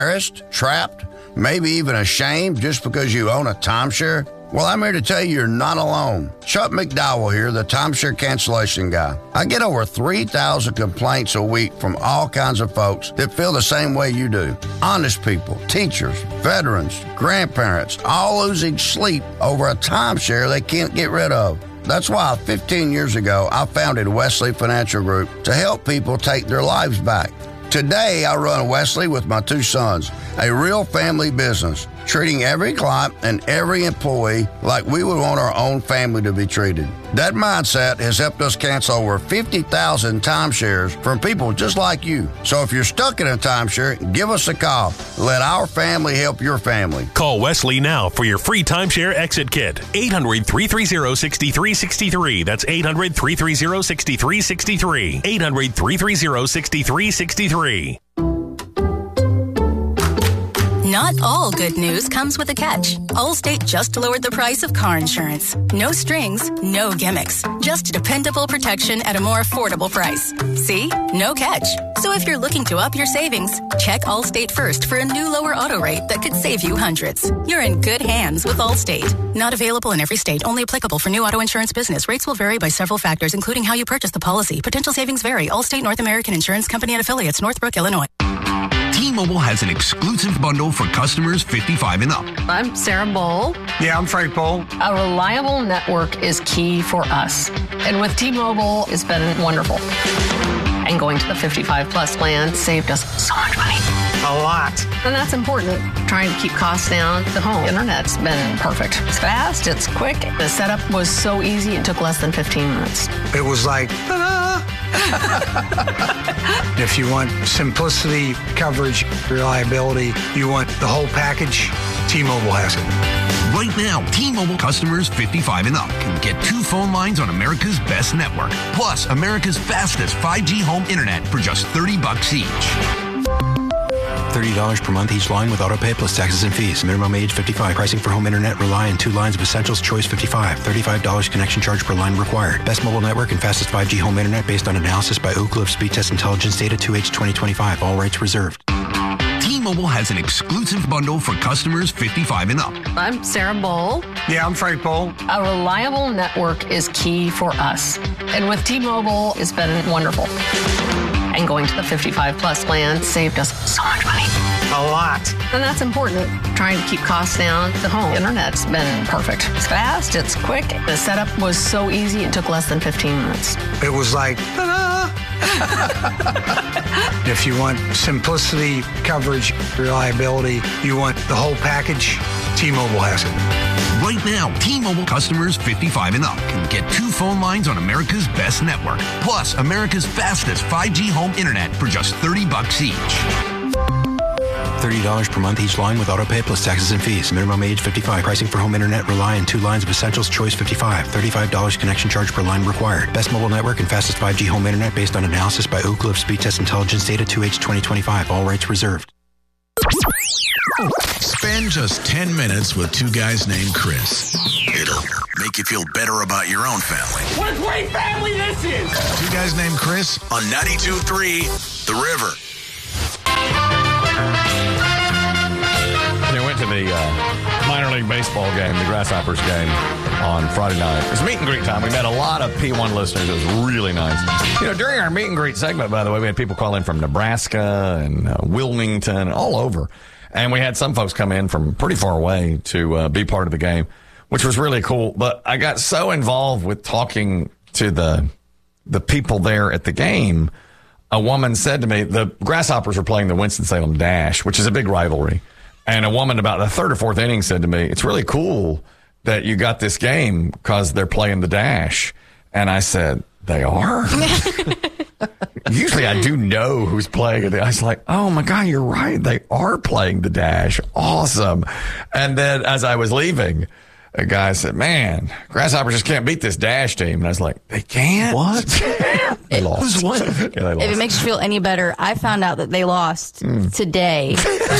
Embarrassed, trapped, maybe even ashamed just because you own a timeshare? Well, I'm here to tell you you're not alone. Chuck McDowell here, the timeshare cancellation guy. I get over 3,000 complaints a week from all kinds of folks that feel the same way you do. Honest people, teachers, veterans, grandparents, all losing sleep over a timeshare they can't get rid of. That's why 15 years ago, I founded Wesley Financial Group to help people take their lives back. Today, I run Wesley with my two sons, a real family business, treating every client and every employee like we would want our own family to be treated. That mindset has helped us cancel over 50,000 timeshares from people just like you. So if you're stuck in a timeshare, give us a call. Let our family help your family. Call Wesley now for your free timeshare exit kit. 800-330-6363. That's 800-330-6363. 800-330-6363. Not all good news comes with a catch. Allstate just lowered the price of car insurance. No strings, no gimmicks. Just dependable protection at a more affordable price. See? No catch. So if you're looking to up your savings, check Allstate first for a new lower auto rate that could save you hundreds. You're in good hands with Allstate. Not available in every state. Only applicable for new auto insurance business. Rates will vary by several factors, including how you purchase the policy. Potential savings vary. Allstate North American Insurance Company and affiliates, Northbrook, Illinois. T-Mobile has an exclusive bundle for customers 55 and up. I'm Sarah Bowl. Yeah, I'm Frank Bowl. A reliable network is key for us. And with T-Mobile, it's been wonderful. And going to the 55 plus plan saved us so much money. A lot. And that's important. Trying to keep costs down. The home internet's been perfect. It's fast, it's quick. The setup was so easy, it took less than 15 minutes. It was like, ta-da! If you want simplicity, coverage, reliability, you want the whole package, T-Mobile has it. Right now, T-Mobile customers 55 and up can get 2 phone lines on America's best network, plus America's fastest 5G home internet for just $30 each. $30 per month each line with autopay plus taxes and fees. Minimum age 55. Pricing for home internet rely on 2 lines of essentials. Choice 55. $35 connection charge per line required. Best mobile network and fastest 5G home internet based on analysis by Ookla of Speed Test Intelligence data 2H 2025. All rights reserved. T-Mobile has an exclusive bundle for customers 55 and up. I'm Sarah Bowl. Yeah, I'm Frank Bowl. A reliable network is key for us. And with T-Mobile, it's been wonderful. And going to the 55 plus plan saved us so much money. A lot. And that's important. Trying to keep costs down. The home internet's been perfect. It's fast, it's quick. The setup was so easy, it took less than 15 minutes. It was like, ta-da! If you want simplicity, coverage, reliability, you want the whole package, T-Mobile has it. Right now, T-Mobile customers 55 and up can get 2 phone lines on America's best network, plus America's fastest 5G home internet for just $30 each. $30 per month each line with autopay plus taxes and fees. Minimum age 55. Pricing for home internet rely on 2 lines of essentials. Choice 55. $35 connection charge per line required. Best mobile network and fastest 5G home internet based on analysis by Ookla of Speed Test Intelligence data 2H 2025. All rights reserved. Spend just 10 minutes with 2 guys named Chris. It'll make you feel better about your own family. What a great family this is! 2 guys named Chris on 92.3 The River. I went to the minor league baseball game, the Grasshoppers game, on Friday night. It was meet and greet time. We met a lot of P1 listeners. It was really nice. You know, during our meet and greet segment, by the way, we had people call in from Nebraska and Wilmington and all over. And we had some folks come in from pretty far away to be part of the game, which was really cool. But I got so involved with talking to the people there at the game. A woman said to me, the Grasshoppers were playing the Winston-Salem Dash, which is a big rivalry. And a woman about the 3rd or 4th inning said to me, it's really cool that you got this game because they're playing the Dash. And I said, they are? Usually I do know who's playing it. I was like, oh my God, you're right. They are playing the Dash. Awesome. And then as I was leaving, a guy said, man, Grasshoppers just can't beat this Dash team. And I was like, they can't? What? They lost. Who's won? Yeah, they lost. If it makes you feel any better, I found out that they lost today.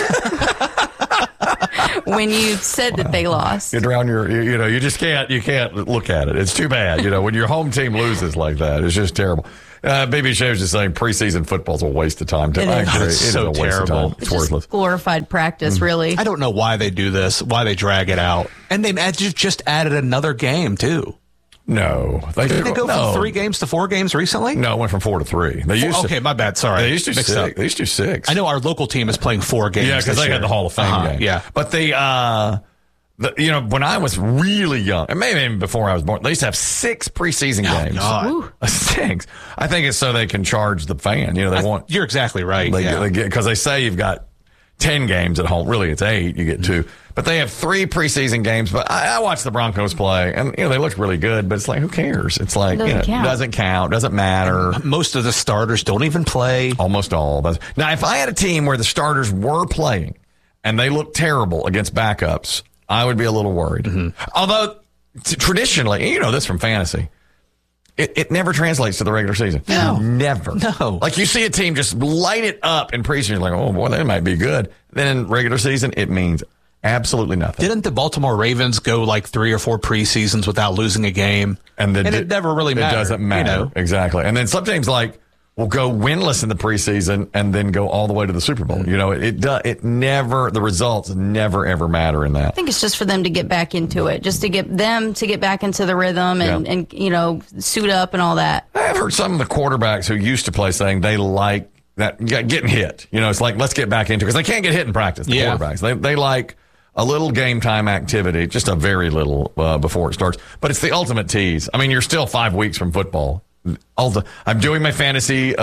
When you said that they lost. You drown you just can't look at it. It's too bad. When your home team loses like that, it's just terrible. BB Shea was just saying preseason football's a waste of time. It I is. agree. It's It is so a waste of terrible. time. It's worthless. Glorified practice, really. I don't know why they do this, why they drag it out. And they just added another game, too. No. Didn't they go from 3 games to 4 games recently? No, it went from 4 to 3. They used okay, my bad. Sorry. They used to do 6. They used to do 6. I know our local team is playing 4 games. Yeah, because they had the Hall of Fame game. Yeah. But when I was really young, and maybe even before I was born, they used to have 6 preseason games. God. 6. I think it's so they can charge the fan. You're exactly right. Because they say you've got 10 games at home. Really, it's 8. You get 2. But they have 3 preseason games. But I watched the Broncos play, and they looked really good. But it's like, who cares? It's like, doesn't count, doesn't matter. Most of the starters don't even play. Almost all. Now, if I had a team where the starters were playing and they looked terrible against backups, I would be a little worried. Although, traditionally, and you know this from fantasy, it never translates to the regular season. No. Never. No. Like, you see a team just light it up in preseason, you're like, oh, boy, they might be good. Then in regular season, it means absolutely nothing. Didn't the Baltimore Ravens go like 3 or 4 preseasons without losing a game? And it never really mattered. It doesn't matter. Exactly. And then some teams will go winless in the preseason and then go all the way to the Super Bowl. It never, the results never, ever matter in that. I think it's just for them to get back into it, just to get them to get back into the rhythm and suit up and all that. I've heard some of the quarterbacks who used to play saying they like that getting hit. It's like, let's get back into it, because they can't get hit in practice, the quarterbacks. They like a little game time activity, just a very little before it starts. But it's the ultimate tease. I mean, you're still 5 weeks from football. I'm doing my fantasy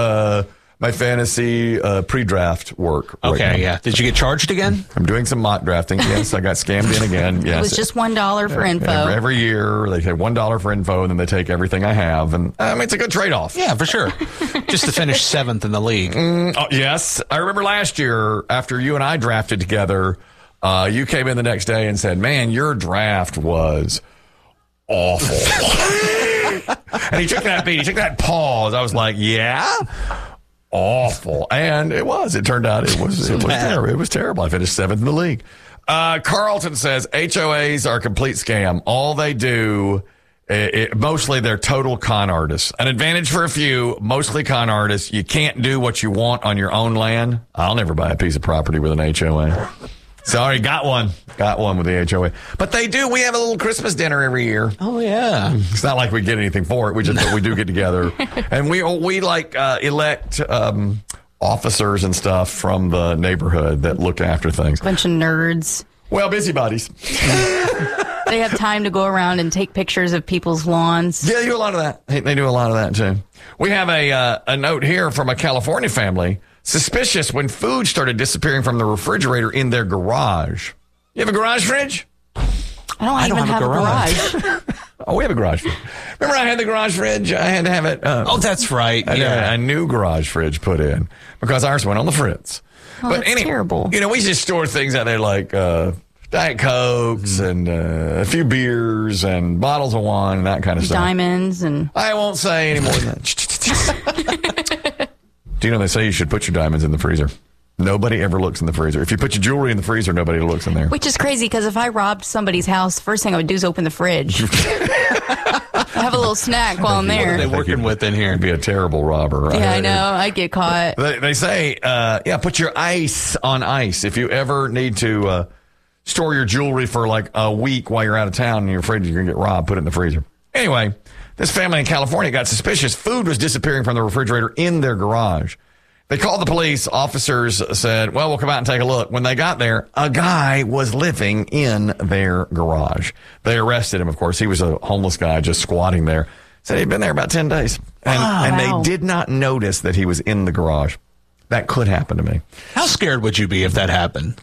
pre-draft work. Okay, yeah. Did you get charged again? I'm doing some mock drafting. Yes, I got scammed in again. Yes, it was just $1 for info. Every year they say $1 for info, and then they take everything I have, and it's a good trade-off. Yeah, for sure. Just to finish 7th in the league. Yes, I remember last year after you and I drafted together. You came in the next day and said, "Man, your draft was awful." And he took that beat. He took that pause. I was like, "Yeah, awful." And it was. It turned out it was terrible. It was terrible. I finished 7th in the league. Carlton says HOAs are a complete scam. All they do, mostly they're total con artists. An advantage for a few, mostly con artists. You can't do what you want on your own land. I'll never buy a piece of property with an HOA. Sorry, got one with the HOA. But they do. We have a little Christmas dinner every year. Oh, yeah. It's not like we get anything for it. We do get together. And we elect officers and stuff from the neighborhood that look after things. Bunch of nerds. Well, busybodies. They have time to go around and take pictures of people's lawns. Yeah, they do a lot of that. They do a lot of that, too. We have a note here from a California family. Suspicious when food started disappearing from the refrigerator in their garage. You have a garage fridge? I don't even have a garage. Oh, we have a garage fridge. Remember I had the garage fridge? I had to have it. That's right. A new garage fridge put in because ours went on the fritz. Oh, but that's terrible. We just store things out there like Diet Cokes and a few beers and bottles of wine and that kind of stuff. Diamonds and... I won't say any more than that. Do you know they say you should put your diamonds in the freezer? Nobody ever looks in the freezer. If you put your jewelry in the freezer, nobody looks in there. Which is crazy, because if I robbed somebody's house, first thing I would do is open the fridge. Have a little snack while I'm there. What are they working with in here? You'd be a terrible robber. Yeah, I know. I'd get caught. They say, put your ice on ice. If you ever need to store your jewelry for like a week while you're out of town and you're afraid you're going to get robbed, put it in the freezer. Anyway, this family in California got suspicious. Food was disappearing from the refrigerator in their garage. They called the police. Officers said, well, we'll come out and take a look. When they got there, a guy was living in their garage. They arrested him, of course. He was a homeless guy just squatting there. Said he'd been there about 10 days. And they did not notice that he was in the garage. That could happen to me. How scared would you be if that happened?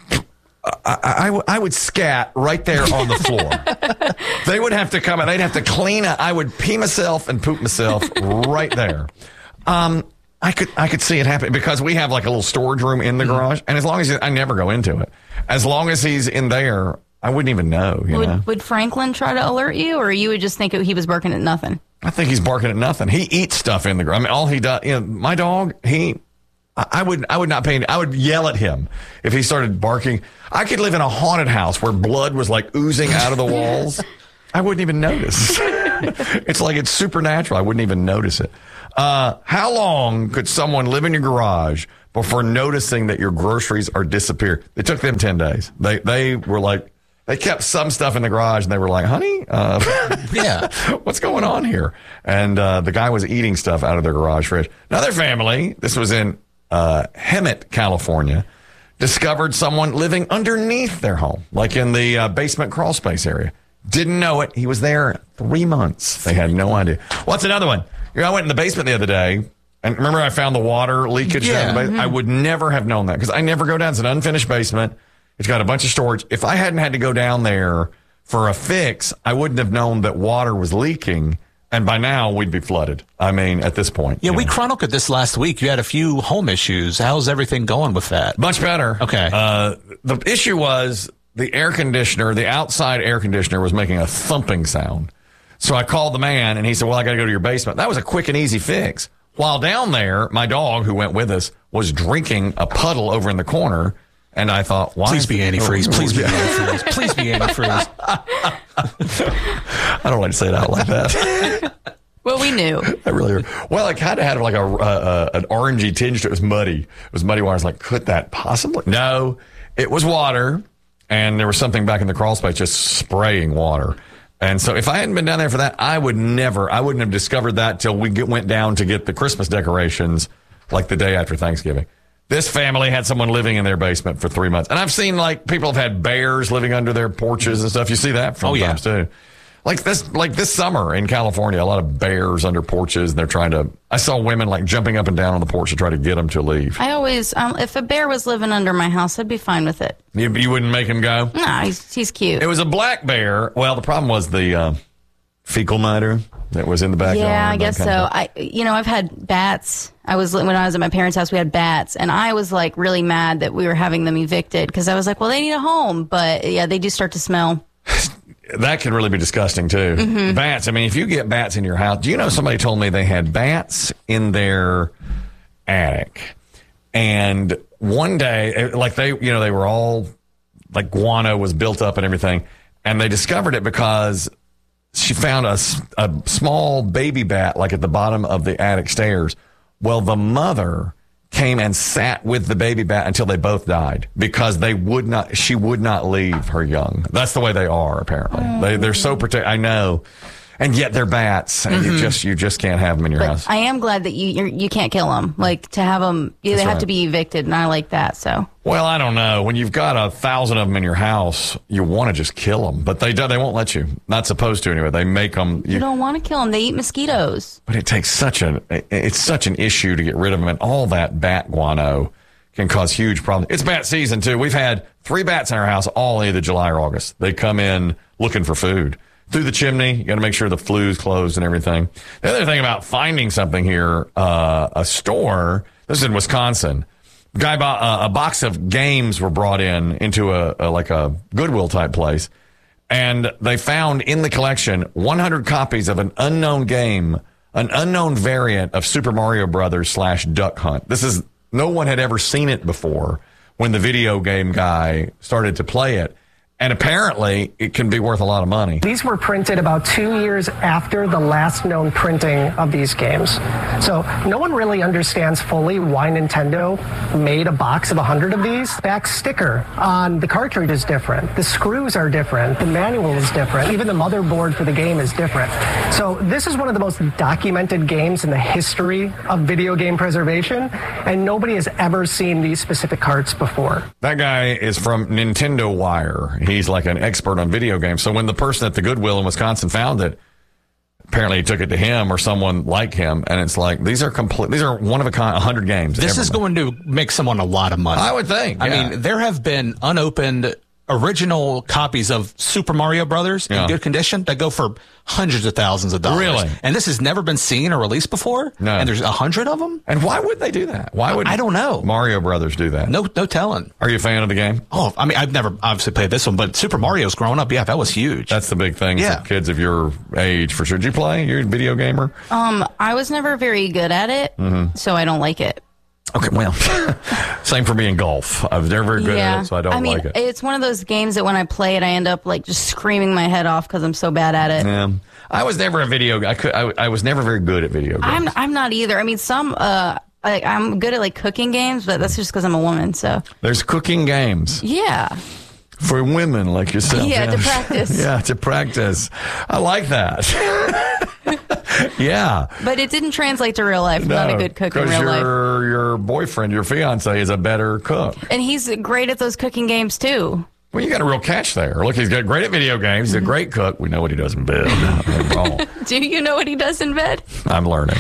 I would scat right there on the floor. They would have to come and they'd have to clean up. I would pee myself and poop myself right there. I could see it happen because we have like a little storage room in the garage, and as long as I never go into it, as long as he's in there, I wouldn't even know. Would Franklin try to alert you, or you would just think he was barking at nothing? I think he's barking at nothing. He eats stuff in the garage. I mean, all he does. My dog. I would not pay. I would yell at him if he started barking. I could live in a haunted house where blood was like oozing out of the walls. I wouldn't even notice. It's like it's supernatural. I wouldn't even notice it. How long could someone live in your garage before noticing that your groceries are disappeared? It took them 10 days. They were like, they kept some stuff in the garage and they were like, honey, what's going on here? And the guy was eating stuff out of their garage fridge. Another family, this was in Hemet, California, discovered someone living underneath their home, like in the basement crawl space area. Didn't know it. He was there 3 months. They had no idea. What's another one? I went in the basement the other day, and remember I found the water leakage down the basement? I would never have known that because I never go down. It's an unfinished basement. It's got a bunch of storage. If I hadn't had to go down there for a fix, I wouldn't have known that water was leaking. And by now, we'd be flooded. I mean, at this point. Yeah, we chronicled this last week. You had a few home issues. How's everything going with that? Much better. Okay. The issue was the air conditioner, the outside air conditioner was making a thumping sound. So I called the man, and he said, well, I got to go to your basement. That was a quick and easy fix. While down there, my dog, who went with us, was drinking a puddle over in the corner. And I thought, why? Please be antifreeze. Please be antifreeze. Please be antifreeze. I don't like to say it out like that. Well, we knew. I really. Well, it kind of had like an orangey tinge to it. It was muddy. It was muddy water. I was like, could that possibly? No, it was water, and there was something back in the crawl space just spraying water. And so if I hadn't been down there for that, I wouldn't have discovered that till we went down to get the Christmas decorations like the day after Thanksgiving. This family had someone living in their basement for 3 months. And I've seen like people have had bears living under their porches and stuff. You see that sometimes too. Like this summer in California, a lot of bears under porches. And I saw women like jumping up and down on the porch to try to get them to leave. I always, if a bear was living under my house, I'd be fine with it. You wouldn't make him go? No, he's cute. It was a black bear. Well, the problem was the fecal matter that was in the backyard. Yeah, I guess so. I've had bats. When I was at my parents' house, we had bats, and I was like really mad that we were having them evicted because I was like, well, they need a home, but yeah, they do start to smell. That can really be disgusting too. Mm-hmm. Bats. I mean, if you get bats in your house, do you know somebody told me they had bats in their attic, and one day, like they were all like guano was built up and everything, and they discovered it because she found a small baby bat like at the bottom of the attic stairs. Well, the mother came and sat with the baby bat until they both died because she would not leave her young. That's the way they are, apparently. They're so protected. I know. And yet they're bats, and you just can't have them in your house. I am glad that you can't kill them. Like, to have them, they have to be evicted, and I like that, so. Well, I don't know. When you've got 1,000 of them in your house, you want to just kill them, but they won't let you. Not supposed to anyway. They make them. You don't want to kill them. They eat mosquitoes. But it takes it's such an issue to get rid of them, and all that bat guano can cause huge problems. It's bat season too. We've had 3 bats in our house all either July or August. They come in looking for food. Through the chimney, you got to make sure the flue's closed and everything. The other thing about finding something here, a store, this is in Wisconsin, guy bought a box of games were brought into a Goodwill type place, and they found in the collection 100 copies of an unknown game, an unknown variant of Super Mario Brothers / Duck Hunt. No one had ever seen it before when the video game guy started to play it. And apparently, it can be worth a lot of money. These were printed about 2 years after the last known printing of these games. So no one really understands fully why Nintendo made a box of 100 of these. Back sticker on the cartridge is different. The screws are different. The manual is different. Even the motherboard for the game is different. So this is one of the most documented games in the history of video game preservation, and nobody has ever seen these specific carts before. That guy is from Nintendo Wire. He's like an expert on video games. So when the person at the Goodwill in Wisconsin found it, apparently he took it to him or someone like him, and it's like these are one of a kind, 100 games. This is going to make someone a lot of money. I would think. I mean, there have been unopened original copies of Super Mario Brothers in good condition that go for hundreds of thousands of dollars. Really? And this has never been seen or released before? No. And there's 100 of them? And why would they do that? Why would I don't know. Mario Brothers do that? No telling. Are you a fan of the game? Oh, I mean, I've never obviously played this one, but Super Mario's growing up. Yeah, that was huge. That's the big thing for kids of your age, for sure. Did you play? You're a video gamer? I was never very good at it, so I don't like it. Okay, well, same for me in golf. I was never very good at it, so I don't like it. It's one of those games that when I play it, I end up like just screaming my head off because I'm so bad at it. Yeah. I was never a video guy. I was never very good at video games. I'm not either. I mean, I'm good at like cooking games, but that's just because I'm a woman. So there's cooking games. Yeah. For women like yourself. Yeah, to practice. Yeah, to practice. I like that. Yeah. But it didn't translate to real life. I'm not a good cook in real life. Your boyfriend, your fiance, is a better cook. And he's great at those cooking games, too. Well, you got a real catch there. Look, he's got great at video games. He's a great cook. We know what he does in bed. Do you know what he does in bed? I'm learning.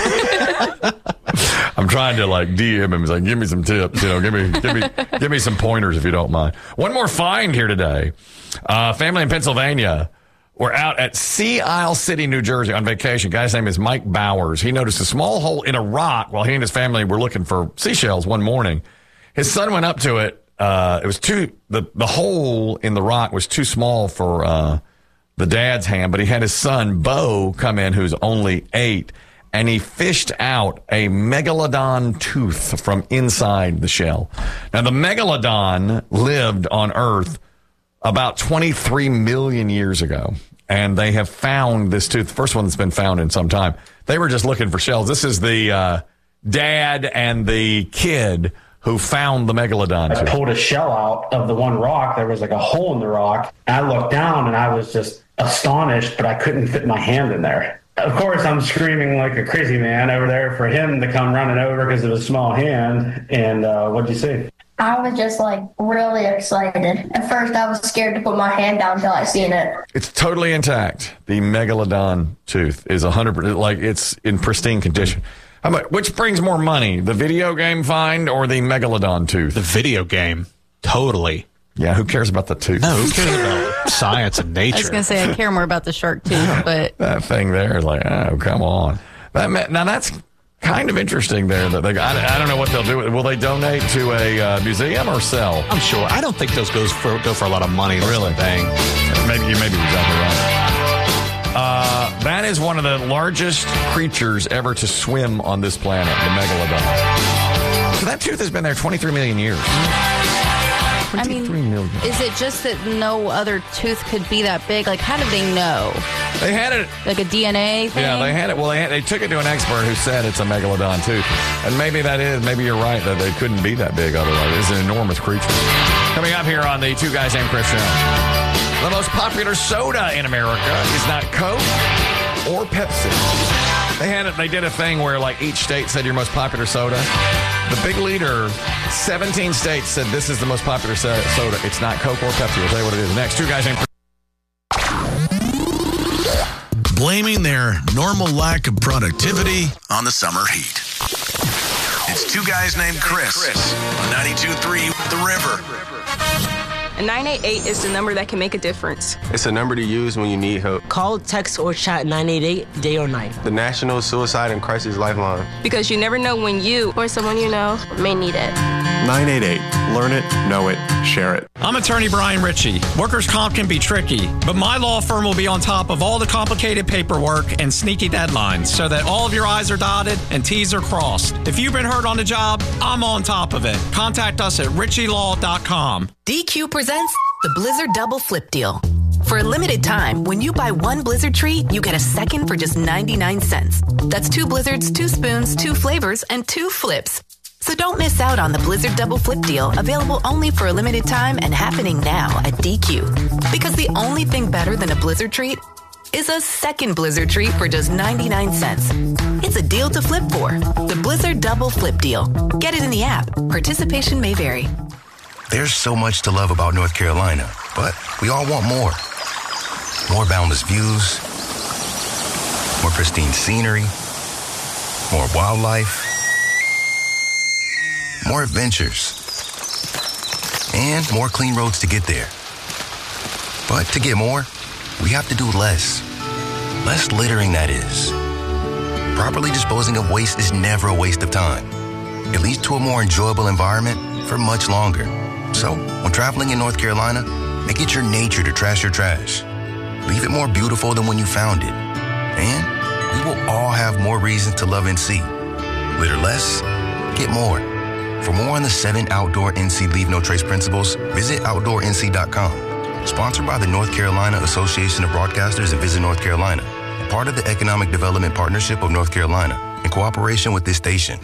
I'm trying to like DM him. He's like, give me some tips. You know, give me some pointers if you don't mind. One more find here today. Family in Pennsylvania. We're out at Sea Isle City, New Jersey on vacation. Guy's name is Mike Bowers. He noticed a small hole in a rock while he and his family were looking for seashells one morning. His son went up to it. It was the hole in the rock was too small for the dad's hand, but he had his son, Bo, come in, who's only 8, and he fished out a megalodon tooth from inside the shell. Now, the megalodon lived on Earth about 23 million years ago, and they have found this tooth, the first one that's been found in some time. They were just looking for shells. This is the dad and the kid who found the megalodon tooth. I pulled a shell out of the one rock. There was like a hole in the rock. I looked down, and I was just astonished, but I couldn't fit my hand in there. Of course, I'm screaming like a crazy man over there for him to come running over because of his small hand. And what'd you see? I was just like really excited. At first, I was scared to put my hand down until I seen it. It's totally intact. The megalodon tooth is 100%, like it's in pristine condition. How much? Which brings more money, the video game find or the megalodon tooth? The video game, totally. Yeah, who cares about the tooth? No, who cares about science and nature? I was going to say I care more about the shark tooth, but that thing there, like, oh, come on. Now that's kind of interesting there. That I don't know what they'll do. Will they donate to a museum or sell? I'm sure. I don't think those go for a lot of money. Really? Thing. Maybe you're exactly right. That is one of the largest creatures ever to swim on this planet, the megalodon. So that tooth has been there 23 million years. I mean, is it just that no other tooth could be that big? Like, how did they know? They had it. Like a DNA thing? Yeah, they had it. Well, they took it to an expert who said it's a megalodon tooth. And maybe you're right, that they couldn't be that big otherwise. It's an enormous creature. Coming up here on the Two Guys Named Chris show. The most popular soda in America is not Coke or Pepsi. They did a thing where like each state said your most popular soda. The big leader, 17 states said this is the most popular soda. It's not Coke or Pepsi. We'll tell you what it is next. Two Guys Named Chris. Blaming their normal lack of productivity on the summer heat. It's Two Guys Named Chris on 92.3 The River. A 988 is the number that can make a difference. It's a number to use when you need help. Call, text, or chat 988 day or night. The National Suicide and Crisis Lifeline. Because you never know when you or someone you know may need it. 988. Learn it, know it, share it. I'm attorney Brian Ritchie. Workers' comp can be tricky, but my law firm will be on top of all the complicated paperwork and sneaky deadlines so that all of your I's are dotted and T's are crossed. If you've been hurt on the job, I'm on top of it. Contact us at ritchielaw.com. DQ presents the Blizzard Double Flip Deal. For a limited time, when you buy one Blizzard treat, you get a second for just 99 cents. That's 2 Blizzards, 2 spoons, 2 flavors, and 2 flips. So don't miss out on the Blizzard Double Flip Deal, available only for a limited time and happening now at DQ. Because the only thing better than a Blizzard treat is a second Blizzard treat for just 99 cents. It's a deal to flip for. The Blizzard Double Flip Deal. Get it in the app. Participation may vary. There's so much to love about North Carolina, but we all want more. More boundless views, more pristine scenery, more wildlife, more adventures, and more clean roads to get there. But to get more, we have to do less. Less littering, that is. Properly disposing of waste is never a waste of time. It leads to a more enjoyable environment for much longer. So, when traveling in North Carolina, make it your nature to trash your trash. Leave it more beautiful than when you found it. And we will all have more reasons to love NC. Litter less, get more. For more on the 7 outdoor NC Leave No Trace principles, visit OutdoorNC.com. Sponsored by the North Carolina Association of Broadcasters and Visit North Carolina. part of the Economic Development Partnership of North Carolina, in cooperation with this station.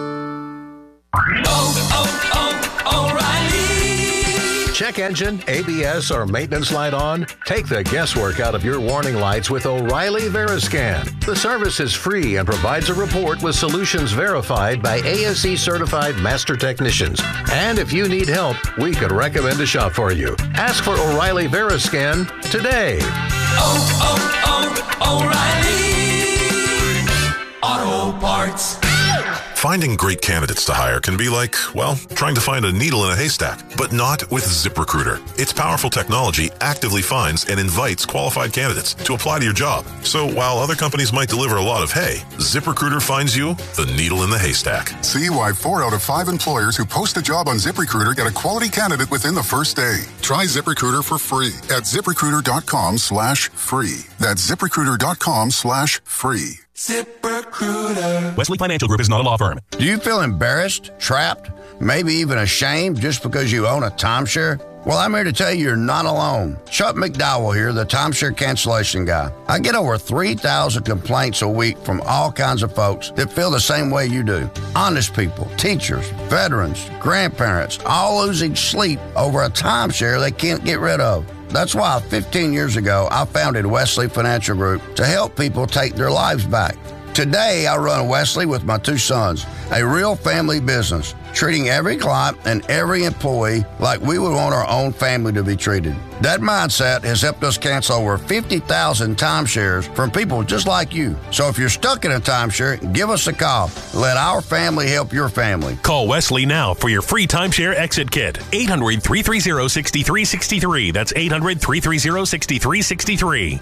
O'Reilly. Check engine, ABS, or maintenance light on? Take the guesswork out of your warning lights with O'Reilly Veriscan. The service is free and provides a report with solutions verified by ASE certified master technicians. And if you need help, we could recommend a shop for you. Ask for O'Reilly Veriscan today. O'Reilly Auto Parts. Finding great candidates to hire can be like, well, trying to find a needle in a haystack, but not with ZipRecruiter. Its powerful technology actively finds and invites qualified candidates to apply to your job. So while other companies might deliver a lot of hay, ZipRecruiter finds you the needle in the haystack. See why 4 out of 5 employers who post a job on ZipRecruiter get a quality candidate within the first day. Try ZipRecruiter for free at ZipRecruiter.com/free. That's ZipRecruiter.com/free. ZipRecruiter. Wesley Financial Group is not a law firm. Do you feel embarrassed, trapped, maybe even ashamed just because you own a timeshare? Well, I'm here to tell you you're not alone. Chuck McDowell here, the timeshare cancellation guy. I get over 3,000 complaints a week from all kinds of folks that feel the same way you do. Honest people, teachers, veterans, grandparents, all losing sleep over a timeshare they can't get rid of. That's why 15 years ago, I founded Wesley Financial Group to help people take their lives back. Today, I run Wesley with my 2 sons, a real family business, treating every client and every employee like we would want our own family to be treated. That mindset has helped us cancel over 50,000 timeshares from people just like you. So if you're stuck in a timeshare, give us a call. Let our family help your family. Call Wesley now for your free timeshare exit kit. 800-330-6363. That's 800-330-6363.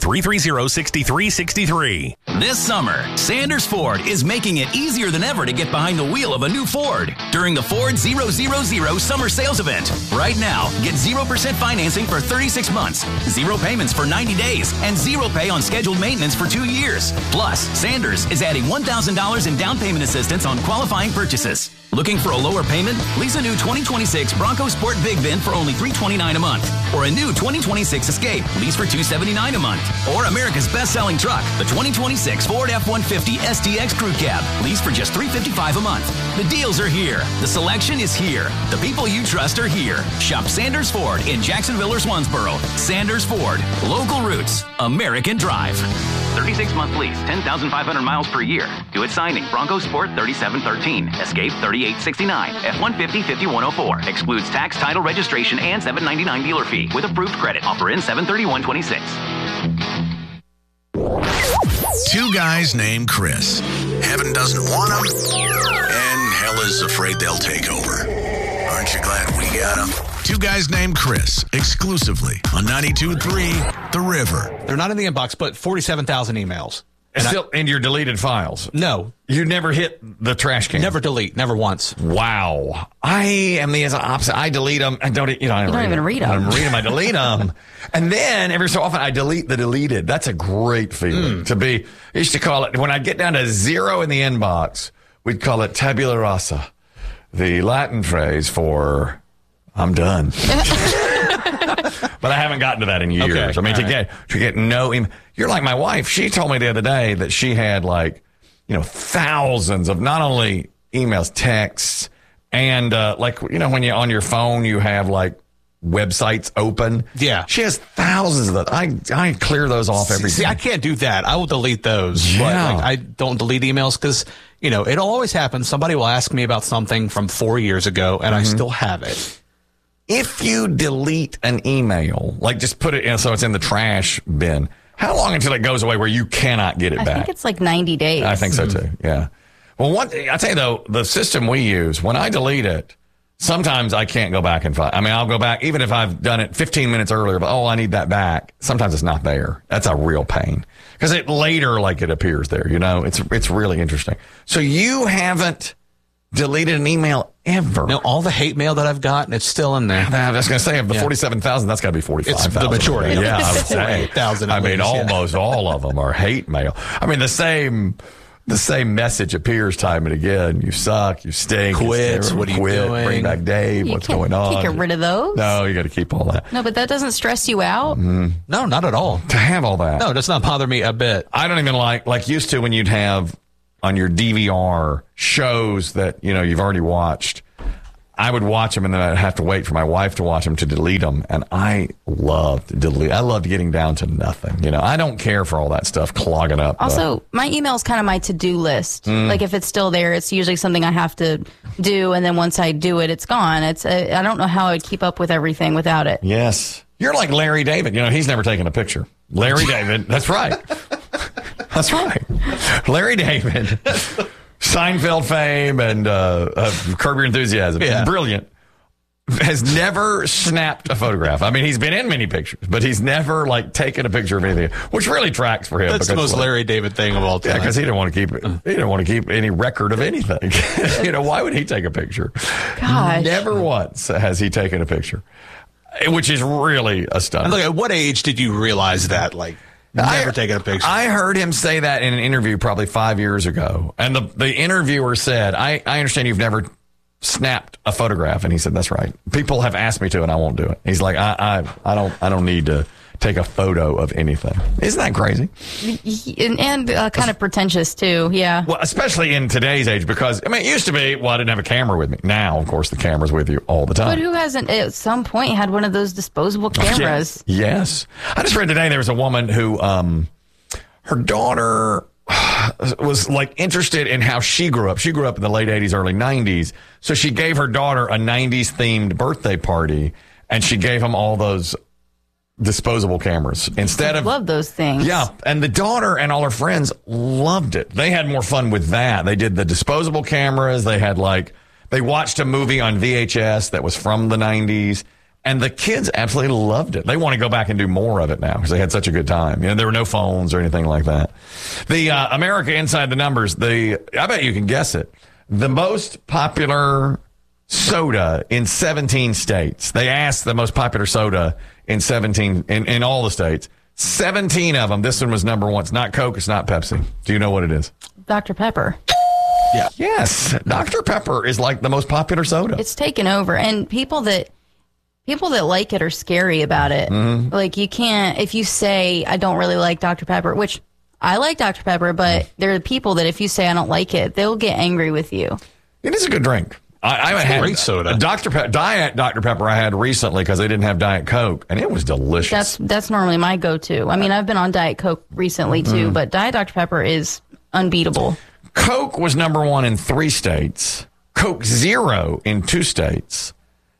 800-330-6363. This summer, Sanders Ford is making it easier than ever to get behind the wheel of a new Ford during the Ford 000 Summer Sales Event. Right now, get 0% financing for 36 months, 0 payments for 90 days, and 0 pay on scheduled maintenance for 2 years. Plus, Sanders is adding $1,000 in down payment assistance on qualifying purchases. Looking for a lower payment? Lease a new 2026 Bronco Sport Big Bin for only $329 a month. Or a new 2026 Escape, lease for $279 a month. Or America's best-selling truck, the 2026 Ford F-150 STX Crew Cab, lease for just $355 a month. The deals are here. The selection is here. The people you trust are here. Shop Sanders Ford in Jacksonville or Swansboro. Sanders Ford. Local roots. American drive. 36-month lease, 10,500 miles per year. Due at signing. Bronco Sport 3713. Escape 3869. F-150 5104. Excludes tax, title, registration, and $799 dealer fee with approved credit. Offer in 7/31/26. 2 guys named Chris. Heaven doesn't want them, and hell is afraid they'll take over. Aren't you glad we got them? 2 guys named Chris, exclusively on 92.3 The River. They're not in the inbox, but 47,000 emails. And your deleted files? No. You never hit the trash can? Never delete. Never once. Wow. I am the opposite. I delete them. I don't, I don't even read them. I don't read them. I delete them. And then every so often I delete the deleted. That's a great feeling to be. I used to call it, when I get down to 0 in the inbox, we'd call it tabula rasa, the Latin phrase for I'm done. But I haven't gotten to that in years. Okay, I mean, to get no email. You're like my wife. She told me the other day that she had thousands of not only emails, texts, and when you're on your phone, you have websites open. Yeah. She has thousands of those. I clear those off every day. See, I can't do that. I will delete those. Yeah. But I don't delete emails because, it'll always happen. Somebody will ask me about something from 4 years ago, and I still have it. If you delete an email, just put it in so it's in the trash bin, how long until it goes away where you cannot get it back? I think it's 90 days. I think so too, yeah. Well, I tell you though, the system we use, when I delete it, sometimes I can't go back and find. I mean, I'll go back, even if I've done it 15 minutes earlier, but I need that back. Sometimes it's not there. That's a real pain. Because it later, it appears there, It's really interesting. So you haven't deleted an email ever? No, all the hate mail that I've gotten, it's still in there. I was going to say, of the 47,000, that's got to be 45,000. It's the majority. Yeah, I would say. 48,000. Almost all of them are hate mail. I mean, the same the same message appears time and again. You suck. You stink. Quit. What are you doing? Bring back Dave. What's going on? You can't get rid of those. No, you got to keep all that. No, but that doesn't stress you out. Mm. No, not at all. To have all that. No, it does not bother me a bit. I don't even like used to when you'd have on your DVR shows that, you've already watched. I would watch them and then I'd have to wait for my wife to watch them to delete them. And I loved getting down to nothing. I don't care for all that stuff clogging up. Also, my email is kind of my to-do list. Like if it's still there, it's usually something I have to do. And then once I do it, it's gone. I don't know how I would keep up with everything without it. Yes. You're like Larry David. He's never taken a picture. Larry David. That's right. That's right. Larry David. Seinfeld fame and Curb Your Enthusiasm. Yeah. Brilliant. Has never snapped a photograph. I mean, he's been in many pictures, but he's never taken a picture of anything, which really tracks for him. That's the most Larry David thing of all time. Yeah, because he didn't want to keep it. He didn't want to keep any record of anything. Why would he take a picture? Gosh. Never once has he taken a picture, which is really astounding. Look, at what age did you realize that? Never taken a picture. I heard him say that in an interview probably 5 years ago. And the interviewer said, I understand you've never snapped a photograph. And he said, that's right. People have asked me to, and I won't do it. He's like, I don't need to take a photo of anything. Isn't that crazy? And kind of pretentious too. Yeah. Well, especially in today's age, because it used to be, I didn't have a camera with me. Now, of course, the camera's with you all the time. But who hasn't at some point had one of those disposable cameras? Yes. I just read today there was a woman who, her daughter was interested in how she grew up. She grew up in the late 80s, early 90s. So she gave her daughter a 90s themed birthday party, and she gave them all those disposable cameras instead of love those things. Yeah, and the daughter and all her friends loved it. They had more fun with that. They did the disposable cameras. They had they watched a movie on VHS that was from the 90s, and the kids absolutely loved it. They want to go back and do more of it now because they had such a good time. There were no phones or anything like that. The America Inside the Numbers, I bet you can guess it. The most popular soda in 17 states. They asked the most popular soda in 17 in all the states. 17 of them. This one was number one. It's not Coke. It's not Pepsi. Do you know what it is? Dr. Pepper. Yeah. Yes. Dr. Pepper is the most popular soda. It's taken over. And people that like it are scary about it. Mm-hmm. You can't, if you say, I don't really like Dr. Pepper, which I like Dr. Pepper, but there are people that if you say I don't like it, they'll get angry with you. It is a good drink. I had great soda. Diet Dr. Pepper I had recently because they didn't have Diet Coke, and it was delicious. That's normally my go-to. I mean, I've been on Diet Coke recently, too, but Diet Dr. Pepper is unbeatable. Coke was number one in 3 states, Coke Zero in 2 states,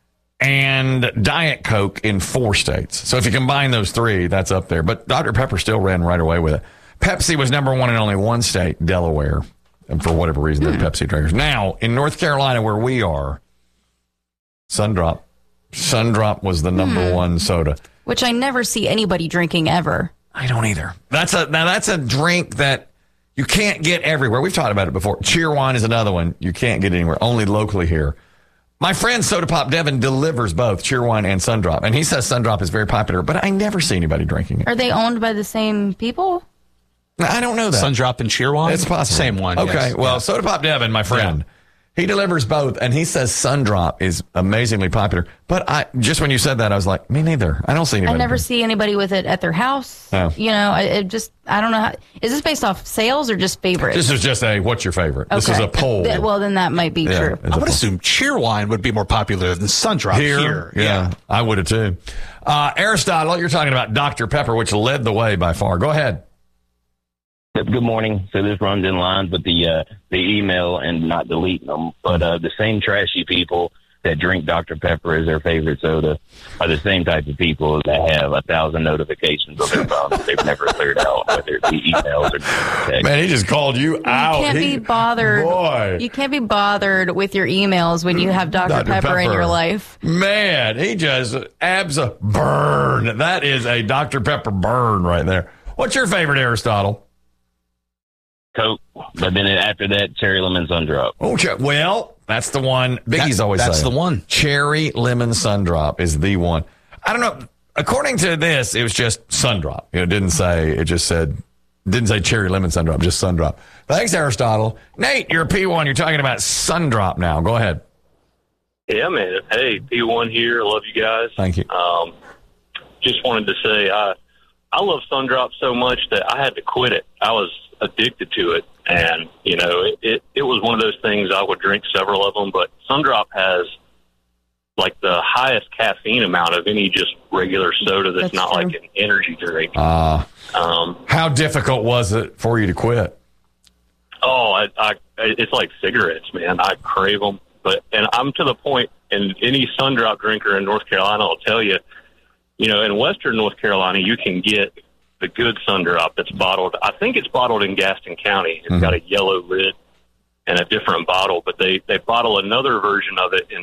and Diet Coke in 4 states. So if you combine those 3, that's up there. But Dr. Pepper still ran right away with it. Pepsi was number one in only 1 state, Delaware. And for whatever reason, they're Pepsi drinkers. Now, in North Carolina, where we are, Sundrop. Sundrop was the number one soda. Which I never see anybody drinking ever. I don't either. That's a drink that you can't get everywhere. We've talked about it before. Cheerwine is another one you can't get anywhere, only locally here. My friend Soda Pop Devin delivers both Cheerwine and Sundrop, and he says Sundrop is very popular, but I never see anybody drinking it. Are they owned by the same people? I don't know that. Sundrop and Cheerwine? It's possible. Same one. Okay. Yes. Well, Soda Pop Devin, my friend, he delivers both, and he says Sundrop is amazingly popular. But just when you said that, I was like, me neither. I don't see anybody. I never see anybody with it at their house. Oh. I don't know. Is this based off sales or just favorites? This is just what's your favorite? Okay. This is a poll. Well, then that might be true. I would assume Cheerwine would be more popular than Sundrop here. Yeah, I would have too. Aristotle, you're talking about Dr. Pepper, which led the way by far. Go ahead. Good morning. So this runs in line with the email and not deleting them. But the same trashy people that drink Dr. Pepper as their favorite soda are the same type of people that have 1,000 notifications on their phone that they've never cleared out, whether it be emails or text. Man, he just called you out. You can't be bothered. Boy. You can't be bothered with your emails when you have Dr. Pepper in your life. Man, he just abs a burn. That is a Dr. Pepper burn right there. What's your favorite, Aristotle? Coke, but then after that, cherry lemon Sundrop. Oh, well, that's the one. Biggie's always saying. That's the one. Cherry lemon Sundrop is the one. I don't know. According to this, it was just Sundrop. It didn't say. It just said Didn't say cherry lemon sun drop, just sun drop. Thanks, Aristotle. Nate, you're a P1. You're talking about sun drop now. Go ahead. Yeah, man. Hey, P1 here. Love you guys. Thank you. Just wanted to say I love sun drop so much that I had to quit it. I was addicted to it. And, you know, it was one of those things I would drink several of them. But sun drop has, like, the highest caffeine amount of any just regular soda that's not true. Like an energy drink. How difficult was it for you to quit? Oh, it's like cigarettes, man. I crave them. And I'm to the point, and any sun drop drinker in North Carolina will tell you, you know, in Western North Carolina, you can get the good sun drop that's bottled. I think it's bottled in Gaston County. It's got a yellow lid and a different bottle, but they bottle another version of it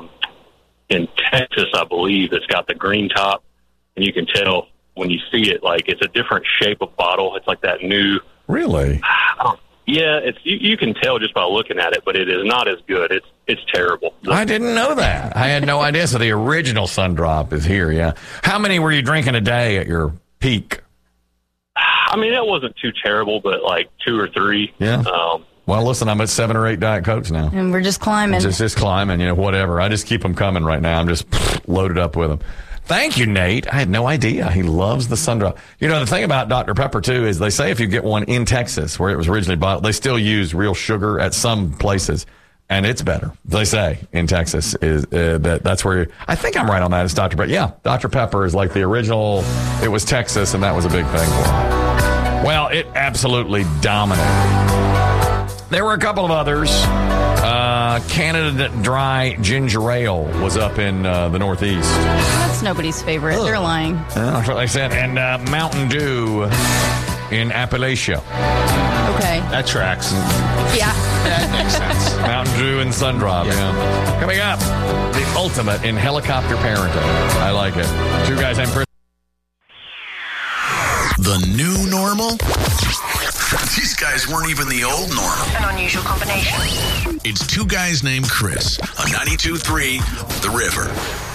in Texas, I believe, that's got the green top, and you can tell when you see it, like it's a different shape of bottle. It's like that new. Really? Yeah, it's you can tell just by looking at it, but it is not as good. It's terrible. I didn't know that. I had no idea. So the original sun drop is here. Yeah. How many were you drinking a day at your peak? I mean, it wasn't too terrible, but like 2 or 3. Yeah. Well, listen, I'm at 7 or 8 Diet Cokes now. And we're just climbing. Just climbing, you know, whatever. I just keep them coming right now. I'm just loaded up with them. Thank you, Nate. I had no idea. He loves the sun drop. You know, the thing about Dr. Pepper, too, is they say if you get one in Texas, where it was originally bottled, they still use real sugar at some places, and it's better. They say in Texas is that's where I think I'm right on that. It's Dr. Pepper. Yeah, Dr. Pepper is like the original. It was Texas, and that was a big thing for them. Well, it absolutely dominated. There were a couple of others. Canada Dry Ginger Ale was up in the Northeast. That's nobody's favorite. Ugh. They're lying. That's what they said. And Mountain Dew in Appalachia. Okay. That tracks. Yeah. That makes sense. Mountain Dew and Sun Drop, yeah. Coming up, the ultimate in helicopter parenting. I like it. 2 guys named Chris. The new normal? These guys weren't even the old normal. An unusual combination. It's 2 guys named Chris on 92.3 The River.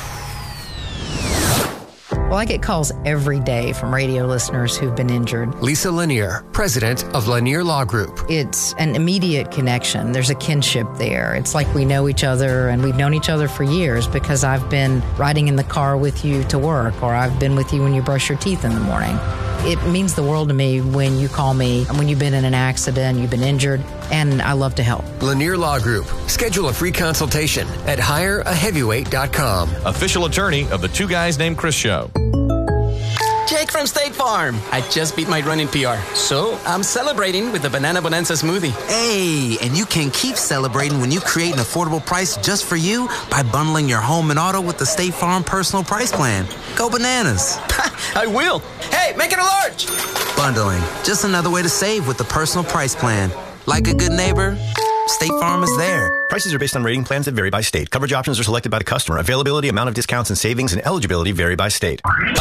Well, I get calls every day from radio listeners who've been injured. Lisa Lanier, president of Lanier Law Group. It's an immediate connection. There's a kinship there. It's like we know each other, and we've known each other for years because I've been riding in the car with you to work, or I've been with you when you brush your teeth in the morning. It means the world to me when you call me, when you've been in an accident, you've been injured, and I love to help. Lanier Law Group. Schedule a free consultation at hireaheavyweight.com. Official attorney of the 2 Guys Named Chris show. Jake from State Farm. I just beat my running PR, so I'm celebrating with the Banana Bonanza smoothie. Hey, and you can keep celebrating when you create an affordable price just for you by bundling your home and auto with the State Farm Personal Price Plan. Go bananas. I will. Hey, make it a large. Bundling, just another way to save with the Personal Price Plan. Like a good neighbor, State Farm is there. Prices are based on rating plans that vary by state. Coverage options are selected by the customer. Availability, amount of discounts and savings, and eligibility vary by state.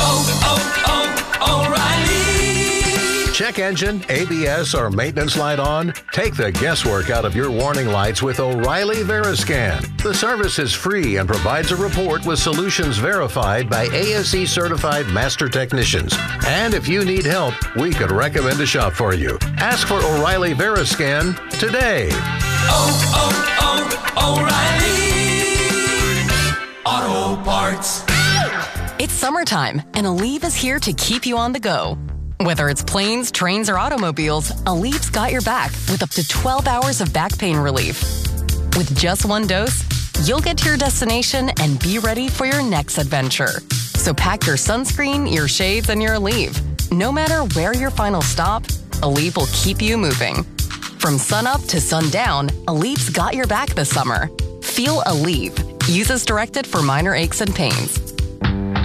O'Reilly! Check engine, ABS, or maintenance light on? Take the guesswork out of your warning lights with O'Reilly Veriscan. The service is free and provides a report with solutions verified by ASE certified master technicians. And if you need help, we could recommend a shop for you. Ask for O'Reilly Veriscan today. O'Reilly Auto Parts. It's summertime, and Aleve is here to keep you on the go. Whether it's planes, trains, or automobiles, Aleve's got your back with up to 12 hours of back pain relief. With just 1 dose, you'll get to your destination and be ready for your next adventure. So pack your sunscreen, your shades, and your Aleve. No matter where your final stop, Aleve will keep you moving. From sunup to sundown, Aleve's got your back this summer. Feel Aleve. Use as directed for minor aches and pains.